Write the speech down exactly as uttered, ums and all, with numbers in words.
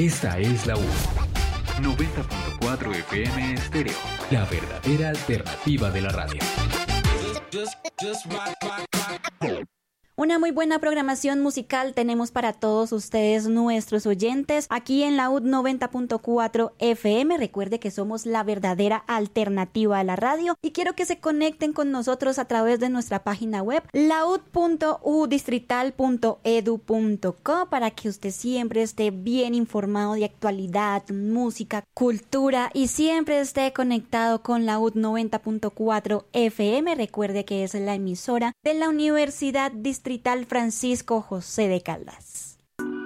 Esta es la U noventa punto cuatro F M Estéreo, la verdadera alternativa de la radio. Una muy buena programación musical tenemos para todos ustedes, nuestros oyentes, aquí en la U noventa punto cuatro F M. Recuerde que somos la verdadera alternativa a la radio y quiero que se conecten con nosotros a través de nuestra página web laud punto u distrital punto edu punto co para que usted siempre esté bien informado de actualidad, música, cultura y siempre esté conectado con la U noventa punto cuatro F M. Recuerde que es la emisora de la Universidad Distrital Francisco José de Caldas.